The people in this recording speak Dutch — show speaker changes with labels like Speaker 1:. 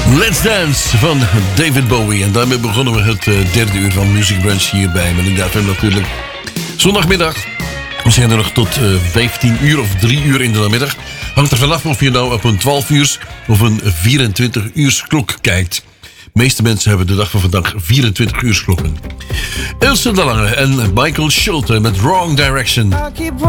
Speaker 1: Let's Dance van David Bowie. En daarmee begonnen we het derde uur van Music Brunch hier bij Melinda FM natuurlijk. Zondagmiddag. We zijn er nog tot 15 uur of 3 uur in de namiddag. Hangt er vanaf of je nou op een 12 uur of een 24 uur klok kijkt. De meeste mensen hebben de dag van vandaag 24 uur klokken. Ilse de Lange en Michael Schulte met Wrong Direction.